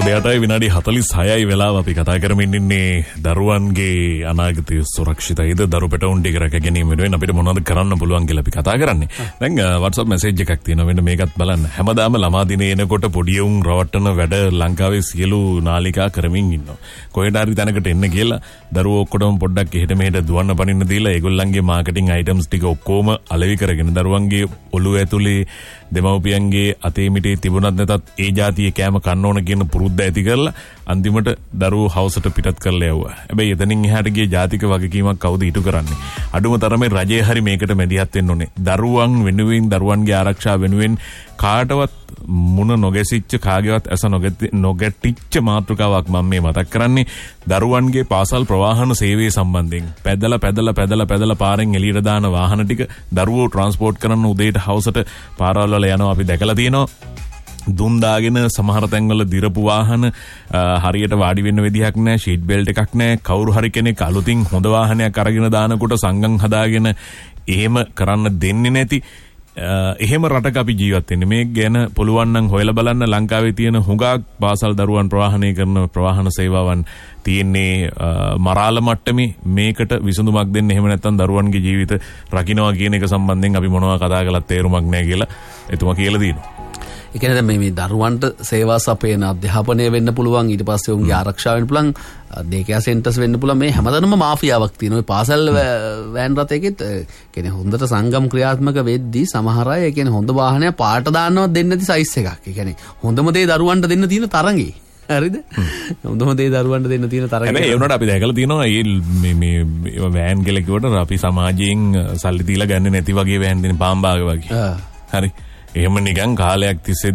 උදේටයි විනාඩි 46යි වෙලාව අපි කතා කරමින් ඉන්නේ දරුවන්ගේ අනාගතය සුරක්ෂිතයිද දරු පැටවුන් ටික රැක ගැනීම වෙනුවෙන් අපිට මොනවද කරන්න පුළුවන් කියලා අපි කතා කරන්නේ. දැන් WhatsApp message එකක් තියෙනවා මෙන්න මේකත් බලන්න. හැමදාම ළමා දිනේ එනකොට පොඩි උන් රවට්ටන වැඩ ලංකාවේ සියලු නාලිකා කරමින් ඉන්නවා. කොහෙට හරි තැනකට එන්න කියලා දරුවෝ ඔක්කොටම පොඩ්ඩක් එහෙට මෙහෙට දුවන්න පනින්න දීලා ඒගොල්ලන්ගේ මාකටිං අයිටම්ස් ටික ඔක්කොම අලෙවි කරගෙන දරුවන්ගේ ඔළුව ඇතුලේ දෙමව්පියන්ගේ අතේ මිටේ තිබුණත් නැතත් ඒ જાතියේ කෑම කන්න ඕන කියන පුරුද්ද ඇති කරලා අන්තිමට දරුවෝ හවසට පිටත් කරලා යවුවා. හැබැයි එතනින් එහාට ගිය ජාතික වගකීමක් කවුද ඉටු කරන්නේ? අඩුම තරමේ රජය හරි මේකට මැදිහත් වෙන්න ඕනේ. දරුවන් වෙනුවෙන් දරුවන්ගේ ආරක්ෂාව වෙනුවෙන් කාටවත් මුණ නොගැසිච්ච කාගේවත් ඇස නොගැටිච්ච මාතෘකාවක් මම මේ මතක් කරන්නේ දරුවන්ගේ පාසල් ප්‍රවාහන සේවය සම්බන්ධයෙන්. පැදලා පාරෙන් එළියට දාන වාහන ටික දරුවෝ ට්‍රාන්ස්පෝර්ට් කරන්න උදේට හවසට පාරවල් වල යනවා අපි දැකලා තියෙනවා. දුම් දාගෙන සමහර තැන්වල දිරපු වාහන හරියට වාඩි වෙන්න විදිහක් නැහැ, ෂීට් බෙල්ට් එකක් නැහැ. කවුරු හරි කෙනෙක් අලුතින් හොඳ වාහනයක් අරගෙන දානකොට සංගම් හදාගෙන එහෙම කරන්න දෙන්නේ නැති එහෙම රටක අපි ජීවත් වෙන්නේ. මේ ගැන පුළුවන් නම් හොයලා බලන්න. ලංකාවේ තියෙන හුඟක් පාසල් දරුවන් ප්‍රවාහනය කරන ප්‍රවාහන සේවාවන් තියෙන්නේ මරාල මට්ටමේ. මේකට විසඳුමක් දෙන්න එහෙම නැත්නම් දරුවන්ගේ ජීවිත රකින්නවා කියන එක සම්බන්ධයෙන් අපි මොනවා කතා කළත් තේරුමක් නැහැ කියලා එතුමා කියලා දිනවා. ඒ කියන්නේ මේ දරුවන්ට සේවා සපයන අධ්‍යාපනය වෙන්න පුළුවන්, ඊට පස්සේ උන්ගේ ආරක්ෂාව වෙන්න පුළුවන්, දේකියා සෙන්ටර්ස් වෙන්න පුළුවන්. මේ හැමදැනම මාෆියාවක් තියෙනවා. මේ පාසල් වෑන් රථයකෙත් කියන්නේ හොඳට සංගම් ක්‍රියාත්මක වෙද්දී සමහර අය කියන්නේ හොඳ වාහනයක් පාට දාන්නවත් දෙන්නේ නැති සයිස් එකක්. ඒ කියන්නේ හොඳම දේ දරුවන්ට දෙන්න තියෙන තරඟේ. හරිද? හොඳම දේ දරුවන්ට දෙන්න තියෙන තරඟේ. හැබැයි ඒ වුණාට අපි දැකලා තියෙනවා මේ වෑන් කියලා කිව්වට අපි සමාජයෙන් සල්ලි දීලා ගන්න නැති වගේ වෑන් දෙන පාම්බාගේ වගේ. හරි. එහෙම නිකන් කාලයක් තිස්සේ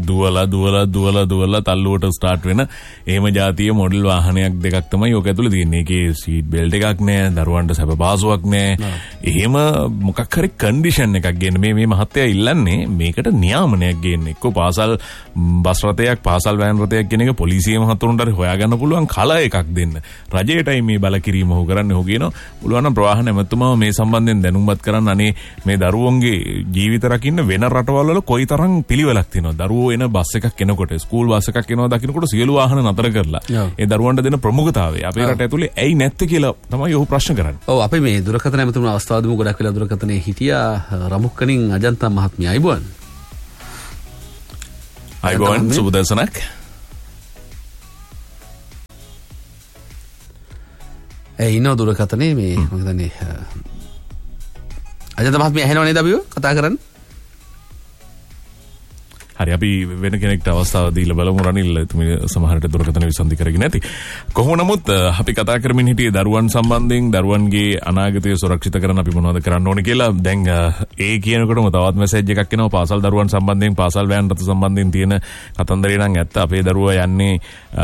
දුවලා තල්ලුවට ස්ටාර්ට් වෙන එහෙම જાතිය මොඩල් වාහනයක් දෙකක් තමයි ඔක ඇතුලේ තියෙන්නේ. ඒකේ සීට් බෙල්ට් එකක් නැහැ, දරුවන්ට සැප පහසුවක් නැහැ. එහෙම මොකක් හරි කන්ඩිෂන් එකක් ගන්න මේ මහත්තයා ඉල්ලන්නේ මේකට නියාමනයක් ගන්න. එක්ක පාසල් බස් රථයක්, පාසල් වෑන් රථයක් කියන එක පොලිසිය මහතුරුන්ට හරි හොයාගන්න පුළුවන් කල එකක් දෙන්න. රජයටයි මේ බල කිරීම ඔහු කරන්නේ. ඔහු කියනවා පුළුවන් නම් ප්‍රවාහන ඇමතුමාව මේ සම්බන්ධයෙන් දැනුම්පත් කරන්න. අනේ මේ දරුවන්ගේ ජීවිත රකින්න වෙන රටවල් වල කොයි තරම් පිළිවෙලක් තියෙනවා. දරුවෝ එන බස් එකක් එනකොට, ස්කූල් බස් එකක් එනවා දකින්නකොට සියලු වාහන නතර කරලා ඒ දරුවන්ට දෙන ප්‍රමුඛතාවය අපේ රට ඇතුලේ ඇයි නැත්තේ කියලා තමයි ඔහු ප්‍රශ්න කරන්නේ. ඔව් අපි මේ දුරකථන ඇමතුම අවස්ථාවදීම ගොඩක් වෙලා දුරකථනයේ හිටියා රමුක්කනින් අජන්තා මහත්මිය. අයිබෝන්. අයිබෝන් සුබ දවසක්. ඉන්නව දුරකථනයේ මේ මම හිතන්නේ අජන්තා මහත්මිය ඇහෙනව නේද අපිව කතා කරන්නේ? හරි අපි වෙන කෙනෙක්ට අවස්ථාව දීලා බලමු. රනිල් එතුමිය සමහරට දුරකථන විසන්ධි කරගෙන නැති. කොහොම නමුත් අපි කතා කරමින් හිටියේ දරුවන් සම්බන්ධයෙන්, දරුවන්ගේ අනාගතය සුරක්ෂිත කරන්න අපි මොනවද කරන්න ඕනේ කියලා. දැන් ඒ කියනකොටම තවත් මැසේජ් එකක් එනවා පාසල් දරුවන් සම්බන්ධයෙන්, පාසල් වෑන් රථ සම්බන්ධයෙන් තියෙන කතන්දරේ නම් ඇත්ත. අපේ දරුවා යන්නේ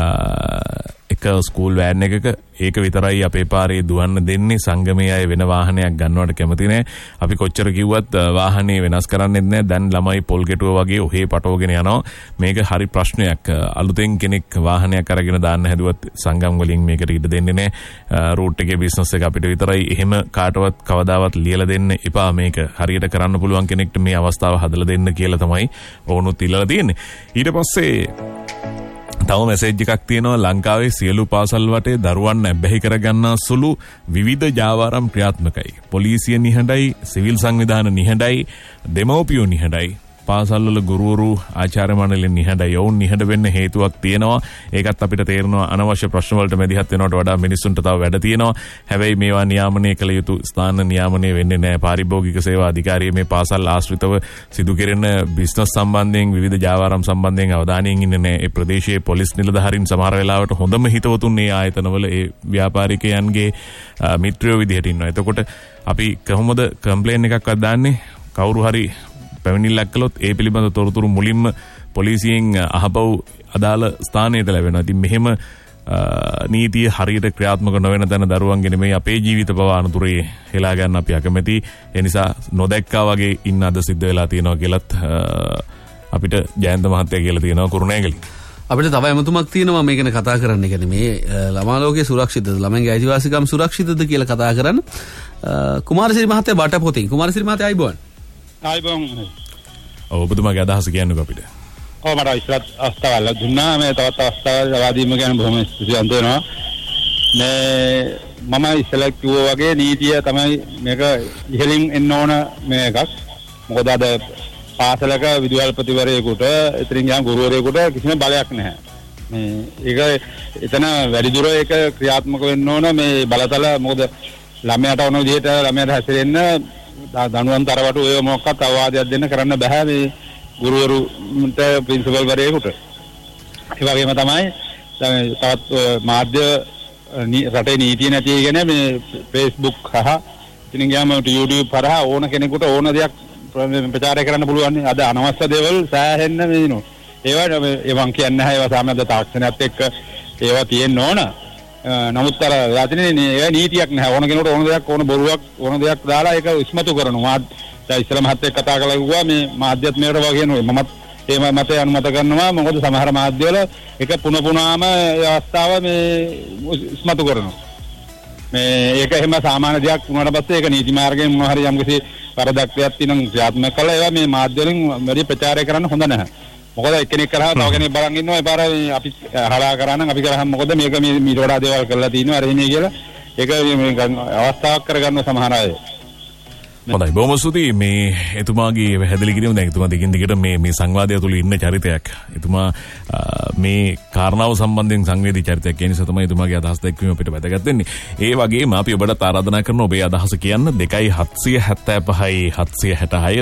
එක ස්කූල් වෑන් එකක. ඒක විතරයි අපේ පාරේ දුවන්න දෙන්නේ. සංගමයේ අය වෙන වාහනයක් ගන්නවට කැමති නැහැ. අපි කොච්චර කිව්වත් වාහනේ වෙනස් කරන්නෙත් නැහැ. දැන් ළමයි පොල් ගෙටුව වගේ ඔහේ පටවගෙන යනවා. මේක හරි ප්‍රශ්නයක්. අලුතෙන් කෙනෙක් වාහනයක් අරගෙන දාන්න හැදුවත් සංගම් වලින් මේකට ඉඩ දෙන්නේ නැහැ. රූට් එකේ බිස්නස් එක අපිට විතරයි. එහෙම කාටවත් කවදාවත් ලියලා දෙන්න එපා. මේක හරියට කරන්න පුළුවන් කෙනෙක්ට මේ අවස්ථාව හදලා දෙන්න කියලා තමයි වුණුත් ඉල්ලලා තියෙන්නේ. ඊට පස්සේ තව මැසේජ් එකක් තියෙනවා. ලංකාවේ සියලු පාසල් වටේ දරුවන් බැහැ කරගන්නා සුළු විවිධ ජාවාරම් ක්‍රියාත්මකයි. පොලිසිය නිහඬයි, සිවිල් සංවිධාන නිහඬයි, දෙමව්පියෝ නිහඬයි, පාසල්වල ගුරුවරු ආචාර්ය මණ්ඩලය නිහඬයි. ඔවුන් නිහඬ වෙන්න හේතුවක් තියෙනවා. ඒකත් අපිට තේරෙනවා. අනවශ්‍ය ප්‍රශ්න වලට මැදිහත් වෙනවට වඩා මිනිස්සුන්ට තව වැඩ තියෙනවා. හැබැයි මේවා නියාමනය කළ යුතු ස්ථාන නියාමනය වෙන්නේ නැහැ. පාරිභෝගික සේවා අධිකාරිය මේ පාසල් ආශ්‍රිතව සිදු කෙරෙන බිස්නස් සම්බන්ධයෙන්, විවිධ ජාවාරම් සම්බන්ධයෙන් අවධානයෙන් ඉන්නේ නැහැ. ඒ ප්‍රදේශයේ පොලිස් නිලධාරීන් සමහර වෙලාවට හොඳම හිතවතුන් මේ ආයතනවල ඒ ව්‍යාපාරිකයන්ගේ මිත්‍රයෝ විදිහට ඉන්නවා. එතකොට අපි කොහොමද කම්ප්ලේන් එකක්වත් දාන්නේ? කවුරු හරි පැමිණිල්ලක් කළොත් ඒ පිළිබඳ තොරතුරු මුලින්ම පොලිසියෙන් අහපව් අදාළ ස්ථානයට ලැබෙනවා. ඉතින් මෙහෙම නීතිය හරියට ක්‍රියාත්මක නොවන තැන දරුවන්ගේ නෙමෙයි අපේ ජීවිත පවා අනුතරේ හෙලා ගන්න අපි අකමැති. ඒ නිසා නොදැක්කා වගේ ඉන්න අද සිද්ධ වෙලා තියෙනවා කියලත් අපිට ජයන්ත මහත්තයා කියලා තියෙනවා කුරුණෑගලින්. අපිට තව එමතුමක් තියෙනවා මේ ගැන කතා කරන්න. කියන්නේ මේ ළමා ලෝකයේ සුරක්ෂිතද, ළමයින්ගේ අයිතිවාසිකම් සුරක්ෂිතද කියලා කතා කරන්න. කුමාරසිරි මහත්තයා බටපොතින්. කුමාරසිරි මහත්තයා අයිබෝන්. ඔබතුමාගේ අදහස කියන්නකෝ අපිට. මට ඉස්සරත් අවස්ථාවල් දුන්නා මේ තවත් අවස්ථාවල් ලබා දීම ගැන බොහොම ස්තුතිවන්ත වෙනවා. මම ඉස්සෙල්ලා කිව්වා වගේ නීතිය තමයි මේක ඉහළින් එන්න ඕන මේ එකක්. මොකද අද පාසලක විදුහල්පතිවරයෙකුට ඉතින් ගියාම ගුරුවරයෙකුට කිසිම බලයක් නැහැ. ඒක එතන වැඩිදුර ඒක ක්‍රියාත්මක වෙන්න ඕන මේ බලතල. මොකද ළමයාට ඕන විදිහට ළමයාට හැසිරෙන්න දනුවම් තරවටු ඔය මොකක්වත් අවවාදයක් දෙන්න කරන්න බෑ මේ ගුරුවරුන්ට ප්‍රින්සිපල් වරයෙකුට. ඒ වගේම තමයි තවත් මාධ්‍ය රටේ නීතිය නැති කියන මේ Facebook හරහා ඉතින් ගියාම YouTube හරහා ඕන කෙනෙකුට ඕන දෙයක් ප්‍රචාරය කරන්න පුළුවන්. අද අනවශ්‍ය දේවල් සෑහෙන්න මේනෝ. ඒවට මම කියන්නේ නැහැ ඒවා සාමාන්‍ය තාක්ෂණයත් එක්ක ඒවා තියෙන්න ඕන. නමුත් අර රාජනීය ඒ නීතියක් නැහැ. ඕන කෙනෙකුට ඕන දෙයක් ඕන බොරුවක් ඕන දෙයක් දාලා ඒක ඉස්මතු කරනවා. දැන් ඉස්සර මහත්තයෙක් කතා කළා කිව්වා මේ මාධ්‍යත් මේකට වගේ කියනවා. මමත් ඒ මතය අනුමත කරනවා. මොකද සමහර මාධ්‍යවල ඒක පුනපුනාම ඒ අවස්ථාව මේ ඉස්මතු කරනවා. මේ ඒක එහෙම සාමාන්‍ය දෙයක් වුණාට පස්සේ ඒක නීති මාර්ගයෙන් මොනවා හරි යම්කිසි වරදක් තියෙනම් ක්‍රියාත්මක කළා ඒවා මේ මාධ්‍ය වලින් වැඩි ප්‍රචාරය කරන්න හොඳ නැහැ. මොකද එක්කෙනෙක් කරා තව කෙනෙක් බලන් ඉන්නවා. ඒ පාර අපි හරහා කරා නම් අපි කරාම මොකද මේක මීට වඩා දේවල් කරලා තියෙනවා අර එන්නේ කියලා ඒක අවස්ථාවක් කරගන්න සමහර අය. හොඳයි බොහොම ස්තුතියි මේ එතුමාගේ පැහැදිලි කිරීම. දැන් එතුමා දිගින් දිගට මේ සංවාදය තුළ ඉන්න චරිතයක්. එතුමා මේ කාරණාව සම්බන්ධයෙන් සංවේදී චරිතයක්. ඒ නිසා තමයි එතුමාගේ අදහස් දැක්වීම අපිට වැදගත් වෙන්නේ. ඒ වගේම අපි ඔබට ආරාධනා කරන ඔබේ අදහස කියන්න 2775 766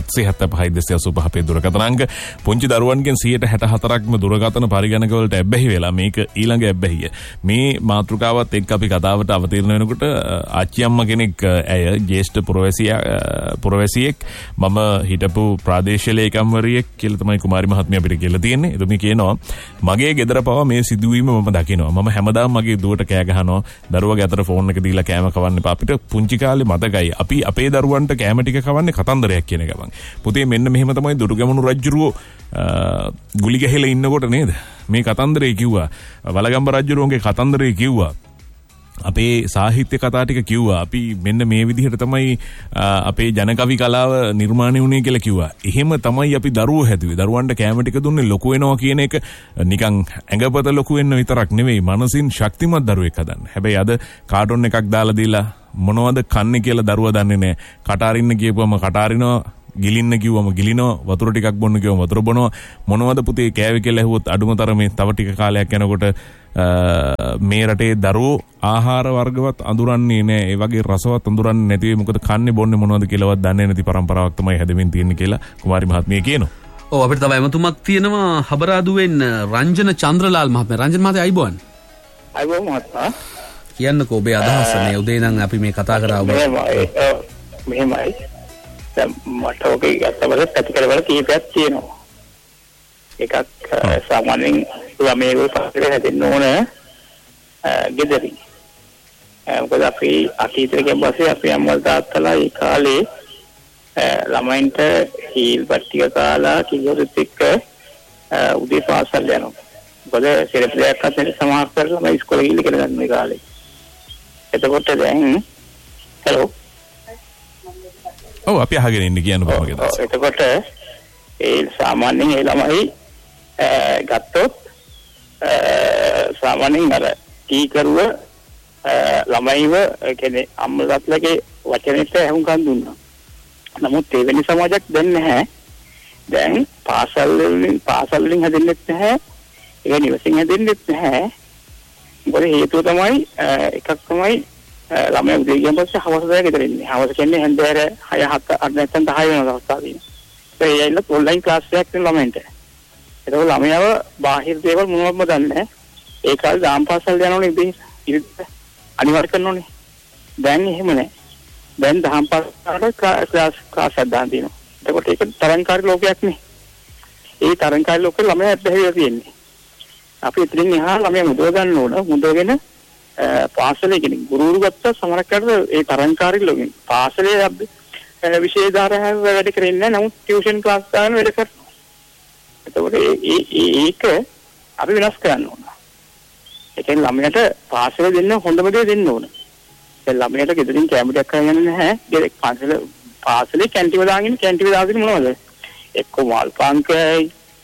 2775 අපේ දුරකථන අංක. පුංචි දරුවන්ගෙන් 64%ක්ම දුරකථන පරිගණක වලට ඇබ්බැහි වෙලා මේක ඊළඟ ඇබ්බැහිය. මේ මාතෘකාවත් එක්ක අපි කතාවට අවතීර්ණ වෙනකොට ආච්චි අම්මා කෙනෙක් ඇය ජ්‍යෙෂ්ඨ පුරවැසියෙක් මම හිටපු ප්‍රාදේශීය ලේකම්වරියෙක් කියලා තමයි කුමාරි මහත්මිය අපිට කියලා තියෙන්නේ. එතුමිය කියනවා මගේ ගෙදර පවා මේ සිදුවීම මම දකිනවා. මම හැමදාම මගේ දුවට කෑ ගහනවා. දරුවගේ අතට ෆෝන් එක දීලා කෑම කවන්න එපා. අපිට පුංචි කාලේ මතකයි. අපි අපේ දරුවන්ට කෑම ටික කවන්නේ කතන්දරයක් කියන ගමන්. පුතේ මෙන්න මෙහෙම තමයි දුටුගැමුණු රජුරෝ ගුලි ගහලා ඉන්නකොට නේද මේ කතන්දරේ කිව්වා. වලගම්බ රජුරෝගේ කතන්දරේ කිව්වා. අපේ සාහිත්‍ය කතා ටික කිව්වා. අපි මෙන්න මේ විදිහට තමයි අපේ ජනකවි කලාව නිර්මාණය වුණේ කියලා කිව්වා. එහෙම තමයි අපි දරුවෝ හැදුවේ. දරුවන්ට කැම ටික දුන්නේ ලොකු වෙනවා කියන එක නිකන් ඇඟපත ලොකු වෙන්න විතරක් නෙවෙයි මනසින් ශක්තිමත් දරුවෙක් හදන්න. හැබැයි අද කාටුන් එකක් දාලා දීලා මොනවද කන්නේ කියලා දරුවා දන්නේ නැහැ. කට අරින්න කියපුවම කට අරිනවා. ගිලින්න කිව්වම ගිලිනවා. වතුර ටිකක් බොන්න කිව්වම වතුර බොනවා. මොනවද පුතේ කෑවේ කියලා ඇහුවොත් අඩුම තරමේ තව ටික කාලයක් යනකොට මේ රටේ දරුවෝ ආහාර වර්ගවත් අඳුරන්නේ නැහැ. ඒ වගේ රසවත් අඳුරන්නේ නැති වෙයි. මොකද කන්නේ බොන්නේ මොනවද කියලාවත් දන්නේ නැති පරම්පරාවක් තමයි හැදෙමින් තියෙන්නේ කියලා කුමාරි මහත්මිය කියනවා. ඔව් අපිට තව එමතුමක් තියෙනවා හබරාදුවෙන් රංජන චන්ද්‍රලාල් මහත්මයා. රංජන මහත්තයා අයිබෝන්. අයිබෝන් මහත්මයා. කියන්නකෝ ඔබේ අදහස මේ උදේ නම් අපි මේ කතා කරා ඔබ. මෙහෙමයි. මට ඔගේ ගත්තවල පැතිකඩවල කීපයක් තියෙනවා. එකක් සාමාන්‍යයෙන් ළමයෙකු පස්සේ හැදෙන්න ඕන ගෙදරින්. මොකද අපි අතීතයේ කියන්නේ අපි අම්මලා තාත්තලා ඒ කාලේ ළමයින්ට හීල් පට්ටික කාලා කිව්වොත් එක්ක උදේ පාසල් යනවා. මොකද සෙරප්ලයක් අතර සමාහාර කරලා මම ඉස්කෝලේ ගිහින් ඉගෙන ගන්න මේ කාලේ. එතකොට දැන් හලෝ ඔව් අපි අහගෙන ඉන්නේ කියන බවගේ දැස්. එතකොට ඒ සාමාන්‍යයෙන් ඒ ළමයි ගත්තොත් සාමාන්‍යයෙන් අර කීකරුව ළමයිව කියන්නේ අම්මලාත්ලගේ වචනෙට හුඟක් දුන්නා. නමුත් ඒ වෙනි සමාජයක් දැන් නැහැ. දැන් පාසල් වලින් හැදෙන්නෙත් නැහැ. ඒක නිවසින් හැදෙන්නෙත් නැහැ. මොකද හේතුව තමයි එකක් තමයි ළමයි උදේ ගියන් පස්සේ හවස දැන් ගෙදර ඉන්නේ. හවස කියන්නේ හන්දෑර 6 7 නැත්නම් 10 වෙන අවස්ථාවදී. ඒ ඇයිලා ඔන්ලයින් ක්ලාස් එකක් කරන ළමයින්ට. ඒකෝ ළමයාව බාහිර දේවල් මොනවත්ම දන්නේ නැහැ. ඒ කාලේ දාම් පාසල් යනෝනේ ඉතින් අනිවාර්ය කරනෝනේ. දැන් එහෙම නැහැ. දැන් දහම් පාසලට ක්ලාස් හදාන් දිනවා. එතකොට ඒක තරංකාරී ලෝකයක් නේ. ඒ තරංකාරී ලෝකෙ ළමයා ඇබ්බැහිලා තියෙන්නේ. අපි ඉතින් එහා ළමයා මුදව ගන්න ඕන. මුදවගෙන පාසලේ කෙනෙක් ගුරුවරු ගත්ත සමහරකට ඒ තරංකාරී ලෝකෙ පාසලේ විශේෂධාරය වැඩ කරන්නේ නැහැ. නමුත් ටියුෂන් ක්ලාස් දාන වැඩ කරනවා. එතකොට ඒක අපි වෙනස් කරන්න ඕන. ඒ කියන්නේ ළමයට පාසල දෙන්න හොඳම දේ දෙන්න ඕන. දැන් ළමයට ගෙදරින් කැමරයක් කරගෙන නැහැ. පාසලේ කැන්ටිව දාගෙන මොනවද? එක්ක මාල් පාන්කයි,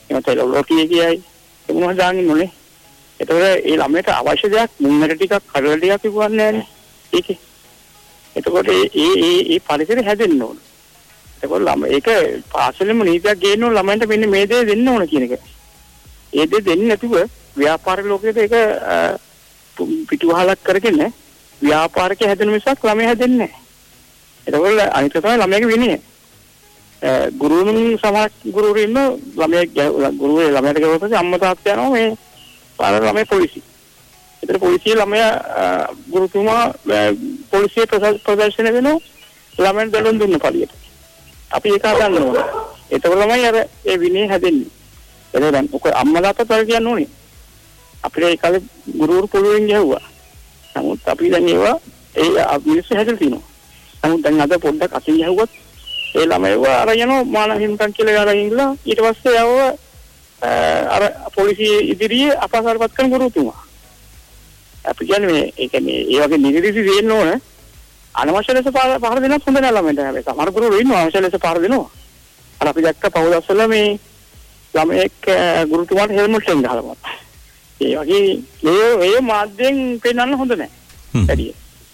එහෙම තෙලොලෝකිය කියයි ඒ මොනවද දාගෙන ඉන්නේ. ඒතකොට ඒ ළමයට අවශ්‍ය දෙයක් මුන්නට ටිකක් කඩල ටිකක් ඉක්වන්නේ නැහැ නේ. ඒකේ. එතකොට ඒ පරිසරය හැදෙන්න ඕන. එතකොට ඒක පාසලෙම නීතියක් ගේන්න ඕන ළමයින්ට මෙන්න මේ දේ දෙන්න ඕන කියන එක. ඒ දේ දෙන්නේ නැතුව ව්‍යාපාර ලෝකෙට ඒක පිටුවහලක් කරගෙන ව්‍යාපාරිකය හැදෙන මිසක් ළමයි හැදෙන්නේ නැහැ. එතකොට අනිත් තමයි ළමයාගේ විනය. ගුරුතුමන් සමහර ගුරුවරු ඉන්න ගුරුවරයා ළමයාට කියවපස්සේ අම්මා තාත්තා යනවා මේ පාර ළමයි පොලිසිය. ඒතර පොලිසිය ළමයා ගුරුතුමා පොලිසිය ප්‍රදර්ශන වෙනවා ළමයන් දඬුවම් දුන්න පළියට. අපි ඒක හදන්න ඕනේ. ඒතකොට ළමයි අර ඒ විනය හැදෙන්නේ. එතකොට දැන් ඔක අම්මලාට තව කියන්න ඕනේ. අපිට ඒ කාලේ ගුරුවරු පොළොවෙන් ගැහුවා. නමුත් අපි දැන් ඒවා ඒ මිනිස්සු හැදලා තිනවා. නමුත් දැන් අද පොඩ්ඩක් අතින් ගැහුවත් ඒ ළමයිව අර යනවා මානව හිමිකම් කියලා අරගෙන ඉඳලා ඊට පස්සේ යව අර පොලිසිය ඉදිරියේ අපහසුතාවපත් කරන ගුරුතුමා. අපි කියන්නේ ඒ කියන්නේ ඒ වගේ නිර්දිසි දෙන්න ඕන අනවශ්‍ය ලෙස පහර දෙනත් හොඳ නැහැ ළමයින්ට. හැබැයි සමහර ගුරුවරු ඉන්නවා අවශ්‍ය ලෙස පහර දෙනවා. අර අපි දැක්ක පෞදස්සල මේ ළමයෙක් ගුරුතුමාට හෙල්මට් එකෙන් ගහලා. ඒ වගේ ඒ මාධ්‍යෙන් පෙන්වන්න හොඳ නැහැ. හරි.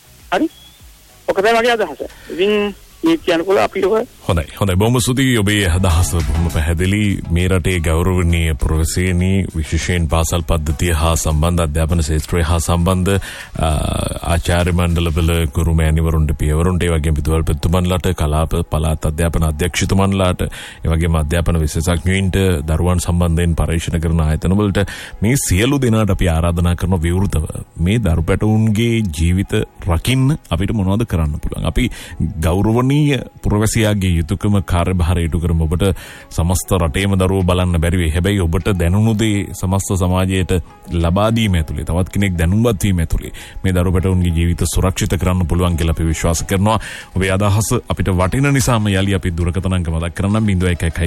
ඔක තමයි මගේ අදහස. ඉතින් නීති අනුකූල අපිට හොඳයි බොහොම ස්තුතියි ඔබේ අදහස බොහොම පැහැදිලි. මේ රටේ ගෞරවනීය ප්‍රොෆෙසර්නි විශේෂයෙන් පාසල් පද්ධතිය හා සම්බන්ධ අධ්‍යාපන ක්ෂේත්‍රය හා සම්බන්ධ ආචාර්ය මණ්ඩලවල ගුරු මෑණිවරුන්ට පියවරුන්ට ඒ වගේම විදුහල්පතිතුමන්ලාට කලාප පළාත් අධ්‍යාපන අධ්‍යක්ෂතුමන්ලාට ඒ වගේම අධ්‍යාපන විශේෂඥයින්ට දරුවන් සම්බන්ධයෙන් පරීක්ෂණ කරන ආයතන වලට මේ සියලු දෙනාට අපි ආරාධනා කරන විවෘතව මේ දරු පැටවුන්ගේ ජීවිත රකින්න අපිට මොනවද කරන්න පුළුවන්. අපි ගෞරවනීය පුරවැසියාගේ යුතුයකම කාර්යභාරය ඉටු කරමු. ඔබට සමස්ත රටේම දරුවෝ බලන්න බැරි වෙයි. හැබැයි ඔබට දැනුණු දේ සමස්ත සමාජයට ලබා දීම ඇතුලේ තවත් කෙනෙක් දැනුම්වත් වීම ඇතුලේ මේ දරු පැටවුන්ගේ ජීවිත සුරක්ෂිත කරන්න පුළුවන් කියලා අපි විශ්වාස කරනවා. ඔබේ අදහස අපිට වටින නිසාම යලි අපි දුරකථන අංක මතක් කරනම් 0112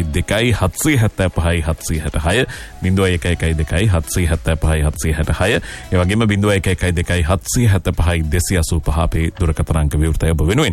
775 766 0112 775 766 ඒ වගේම 0112 775 285 අපේ දුරකථන අංක විවෘතයි ඔබ වෙනුවෙන්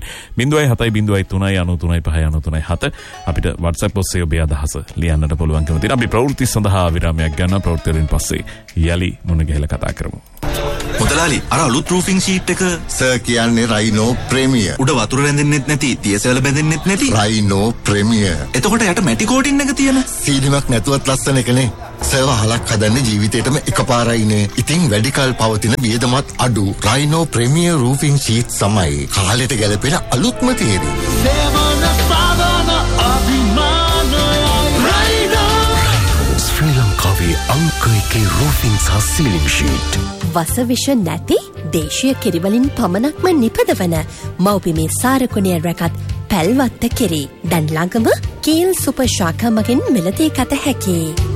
0703939597 අපිට WhatsApp ඔස්සේ ඔබේ අදහස ලියන්නට පුළුවන්කම තියෙනවා. අපි ප්‍රවෘත්ති සඳහා විරාමයක් ගන්න. ප්‍රවෘත්තියෙන් පස්සේ යලි මුණ ගැහිලා කතා කරමු. මුදලාලි අර අලුත් රූෆින් ෂීට් එක සර් කියන්නේ රයිනෝ ප්‍රීමියර්. උඩ වතුර රැඳෙන්නෙත් නැති, තියසල බැඳෙන්නෙත් නැති රයිනෝ ප්‍රීමියර්. එතකොට යට මැටි කෝටින් එක තියෙන සීලිමක් නැතුවත් ලස්සන එකනේ. සර් වහලක් හදන්නේ ජීවිතේටම එකපාරයිනේ. ඉතින් වැඩි කල පවතින වියදමත් අඩු රයිනෝ ප්‍රීමියර් රූෆින් ෂීට් සමයි කාලෙට ගැලපෙන අලුත්ම තේරීම. සේවන සාධන අභිමානයි රයිනෝ. ශ්‍රී ලංකාවේ අංක 1 රූෆින් සහ සීලින් ෂීට්. වසවිෂ නැති දේශීය කිරිවලින් පමණක්ම නිපදවන මව්බිමේ සාරකුණේ රැකත් පැල්වත්ත කිරි දැන් ළඟම කීල් සුපර් ශාඛා මගින් මිලදී ගත හැකියි.